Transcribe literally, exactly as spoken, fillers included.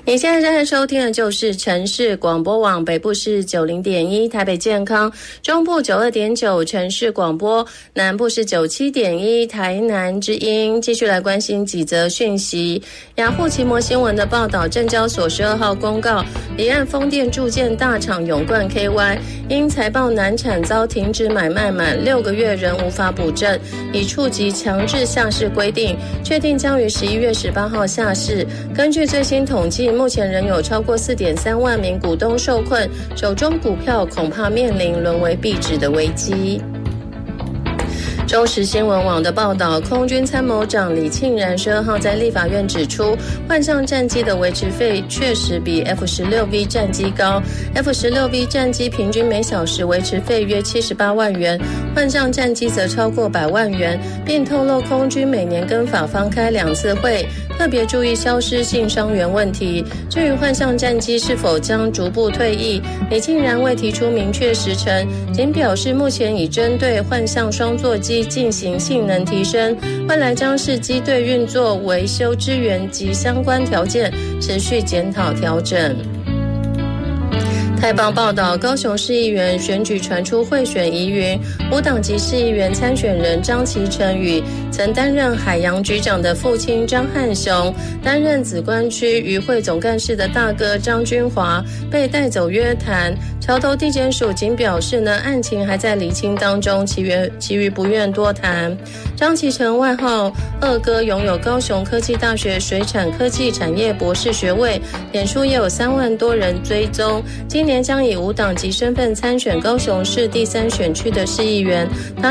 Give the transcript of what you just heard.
你现在正在收听的就是城市广播网，北部是九零点一台北健康，中部九二点九城市广播，南部是九七点一台南之音。继续来关心几则讯息。雅虎奇摩新闻的报道，证交所十二号公告，离岸风电铸件大厂永冠 K Y 因财报难产遭停止买卖满六个月仍无法补正，已触及强制下市规定，确定将于十一月十八号下市。根据最新统计，目前仍有超过 四点三万名股东受困，手中股票恐怕面临沦为壁纸的危机。中时新闻网的报道，空军参谋长李庆然十二号在立法院指出，换上战机的维持费确实比 F 十六 V 战机高， F 十六 V 战机平均每小时维持费约七十八万元，换上战机则超过百万元，并透露空军每年跟法方开两次会，特别注意消失性伤员问题。至于换上战机是否将逐步退役，李庆然未提出明确时程，仅表示目前已针对换上双座机进行性能提升，未来将是机队运作、维修支援及相关条件持续检讨调整。台报报道，高雄市议员选举传出贿选疑云，无党籍市议员参选人张其成与曾担任海洋局长的父亲张汉雄、担任梓官区渔会总干事的大哥张君华被带走约谈。桥头地检署仅表示呢，案情还在厘清当中，其余其余不愿多谈。张其成外号二哥，拥有高雄科技大学水产科技产业博士学位，脸书也有三万多人追踪。今年将以无党籍身份参选高雄市第三选区的市议员。他